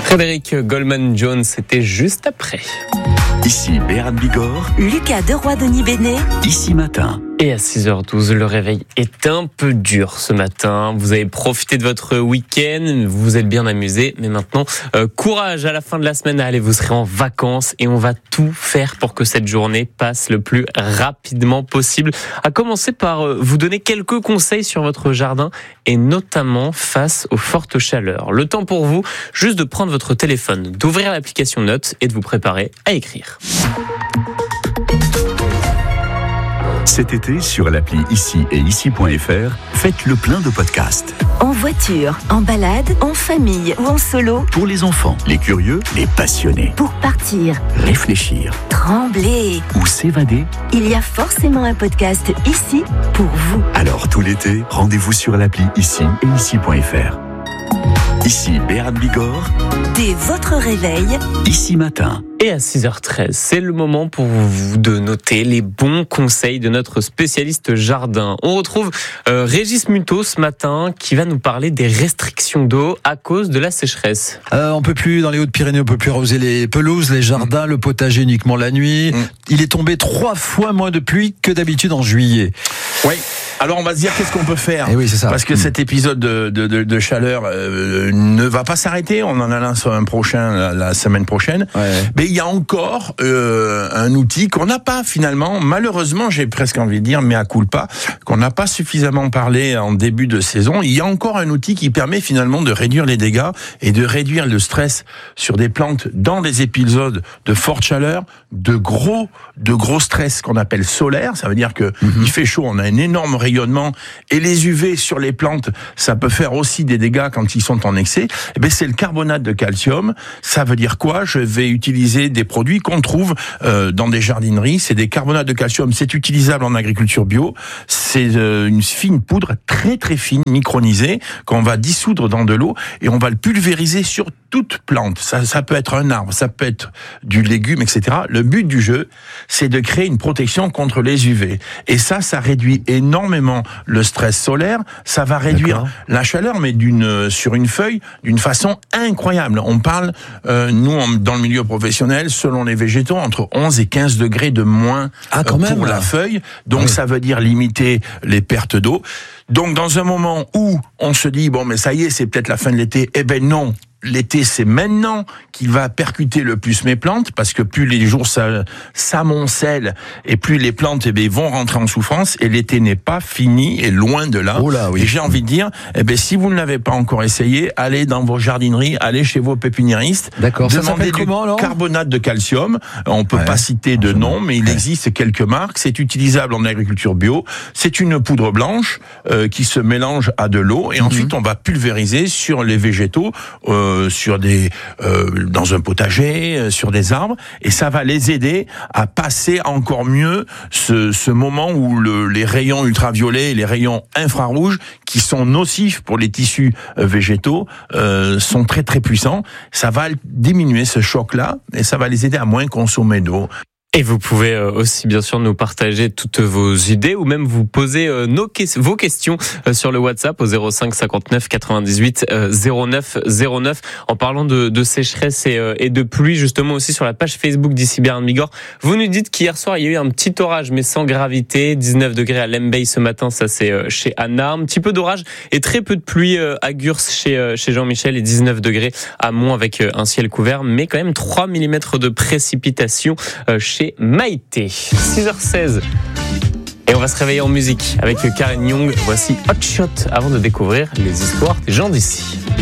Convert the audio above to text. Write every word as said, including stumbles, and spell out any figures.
Frédéric Goldman-Jones, c'était juste après. Ici Béran Bigorre, Lucas Deroy-Denis Bénet, Ici Matin. Et à six heures douze, le réveil est un peu dur ce matin. Vous avez profité de votre week-end, vous vous êtes bien amusé, mais maintenant, euh, courage à la fin de la semaine. Allez, vous serez en vacances et on va tout faire pour que cette journée passe le plus rapidement possible. À commencer par euh, vous donner quelques conseils sur votre jardin et notamment face aux fortes chaleurs. Le temps pour vous, juste de prendre votre téléphone, d'ouvrir l'application Notes et de vous préparer à écrire. Cet été, sur l'appli Ici et Ici.fr, faites le plein de podcasts. en voiture, en balade, en famille ou en solo. Pour les enfants, les curieux, les passionnés. Pour partir, Réfléchir trembler. ou s'évader. Il y a forcément un podcast ici pour vous. Alors tout l'été, rendez-vous sur l'appli Ici et Ici.fr. Ici Béran Bigorre, Dès votre réveil, Ici Matin. Et à six heures treize, c'est le moment pour vous de noter les bons conseils de notre spécialiste jardin. On retrouve euh, Régis Muto ce matin qui va nous parler des restrictions d'eau à cause de la sécheresse. Euh, on peut plus, dans les Hautes-Pyrénées, on peut plus arroser les pelouses, les jardins, mmh. le potager uniquement la nuit. Mmh. Il est tombé trois fois moins de pluie que d'habitude en juillet. Oui. Alors on va se dire qu'est-ce qu'on peut faire. Et oui, c'est ça. Parce que mmh. cet épisode de, de, de, de chaleur euh, ne va pas s'arrêter. On en a l'un sur un prochain la, la semaine prochaine. Ouais. Mais il y a encore euh, un outil qu'on n'a pas finalement. Malheureusement, j'ai presque envie de dire, mea culpa, qu'on n'a pas suffisamment parlé en début de saison. Il y a encore un outil qui permet finalement de réduire les dégâts et de réduire le stress sur des plantes dans des épisodes de forte chaleur, de gros, de gros stress qu'on appelle solaire. Ça veut dire que mmh. il fait chaud, on a un énorme rayonnement et les U V sur les plantes, ça peut faire aussi des dégâts quand ils sont en excès. Eh bien, c'est le carbonate de calcium. Ça veut dire quoi? Je vais utiliser des produits qu'on trouve euh, dans des jardineries. C'est des carbonates de calcium. C'est utilisable en agriculture bio. C'est euh, une fine poudre très très fine, micronisée, qu'on va dissoudre dans de l'eau et on va le pulvériser sur toute plante. Ça, ça peut être un arbre, ça peut être du légume, et cetera. Le but du jeu, c'est de créer une protection contre les U V. Et ça, ça réduit énormément le stress solaire, ça va réduire D'accord. la chaleur, mais d'une sur une feuille d'une façon incroyable. On parle, euh, nous, en, dans le milieu professionnel, selon les végétaux, entre onze et quinze degrés de moins ah, quand euh, pour même, la là. feuille. Donc, oui. ça veut dire limiter les pertes d'eau. Donc, dans un moment où on se dit, bon, mais ça y est, c'est peut-être la fin de l'été, eh ben non. L'été, c'est maintenant qu'il va percuter le plus mes plantes, parce que plus les jours s'amoncellent et plus les plantes eh bien, vont rentrer en souffrance, et l'été n'est pas fini, et loin de là. Oh là oui. Et j'ai envie de dire, eh bien, si vous ne l'avez pas encore essayé, allez dans vos jardineries, allez chez vos pépiniéristes. D'accord. Ça demandez s'appelle du comment, alors carbonate de calcium. On peut ouais. pas citer de nom, mais il ouais. existe quelques marques. C'est utilisable en agriculture bio. C'est une poudre blanche euh, qui se mélange à de l'eau, et mm-hmm. ensuite on va pulvériser sur les végétaux. Euh, sur des euh, dans un potager, euh, sur des arbres, et ça va les aider à passer encore mieux ce, ce moment où le, les rayons ultraviolets et les rayons infrarouges, qui sont nocifs pour les tissus euh, végétaux, euh, sont très très puissants. Ça va diminuer ce choc-là, et ça va les aider à moins consommer d'eau. Et vous pouvez aussi bien sûr nous partager toutes vos idées ou même vous poser nos que- vos questions sur le WhatsApp au zéro cinq cinquante-neuf quatre-vingt-dix-huit zéro neuf zéro neuf. En parlant de, de sécheresse et, et de pluie, justement aussi sur la page Facebook d'Ici Béran Bigorre, vous nous dites qu'hier soir il y a eu un petit orage mais sans gravité, dix-neuf degrés à Lembeye ce matin, ça c'est chez Anna, un petit peu d'orage et très peu de pluie à Gurs chez, chez Jean-Michel, et dix-neuf degrés à Mont avec un ciel couvert, mais quand même trois millimètres de précipitation chez Maïté. six heures seize. Et on va se réveiller en musique avec Karen Young. Voici Hot Shot avant de découvrir les histoires des gens d'ici.